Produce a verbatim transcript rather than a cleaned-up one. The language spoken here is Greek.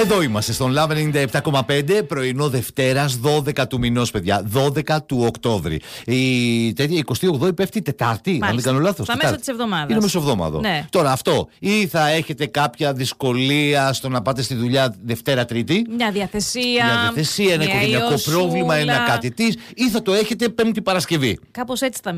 Εδώ είμαστε στον Love ενενήντα επτά κόμμα πέντε, πρωινό Δευτέρας, δώδεκα του μηνός, παιδιά. δώδεκα του Οκτώβρη. Η τέτοια εικοστή όγδοη πέφτει Τετάρτη, αν δεν κάνω λάθος. Στα μέσα της εβδομάδας. Είναι μεσοβδόμαδο. Ναι. Τώρα αυτό, ή θα έχετε κάποια δυσκολία στο να πάτε στη δουλειά Δευτέρα-Τρίτη. Μια διαθεσία. Μια διαθεσία, ένα οικογενειακό πρόβλημα, ένα κάτι της, ή θα το έχετε Πέμπτη Παρασκευή. Κάπως έτσι θα